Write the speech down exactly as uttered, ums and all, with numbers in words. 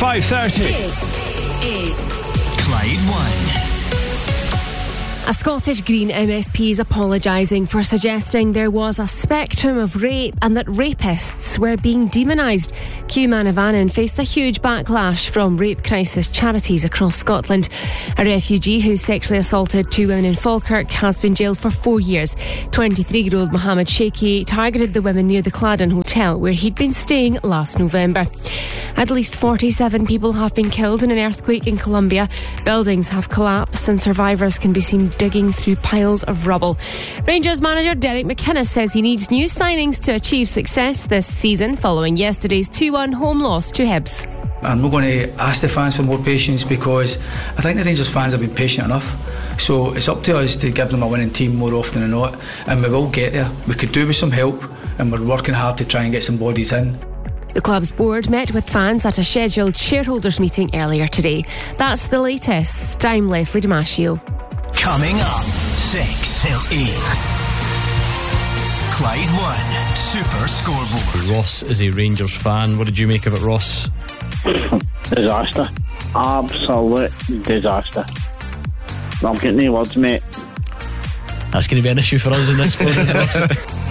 five thirty. This is Clyde One. A Scottish Green M S P is apologising for suggesting there was a spectrum of rape and that rapists were being demonised. Hugh Manavanan faced a huge backlash from rape crisis charities across Scotland. A refugee who sexually assaulted two women in Falkirk has been jailed for four years. twenty-three-year-old Mohammed Sheikhi targeted the women near the Cladden Hotel where he'd been staying last November. At least forty-seven people have been killed in an earthquake in Colombia. Buildings have collapsed and survivors can be seen digging through piles of rubble. Rangers manager Derek McInnes says he needs new signings to achieve success this season following yesterday's two one home loss to Hibs. I'm not going to ask the fans for more patience because I think the Rangers fans have been patient enough. So it's up to us to give them a winning team more often than not, and we will get there. We could do with some help, and we're working hard to try and get some bodies in. The club's board met with fans at a scheduled shareholders meeting earlier today. That's the latest. I'm Leslie Damasio. Coming up, six till eight. Clyde One Super Scoreboard. Ross is a Rangers fan. What did you make of it, Ross? Disaster. Absolute disaster. I'm getting no words, mate. That's going to be an issue for us in this one, Ross.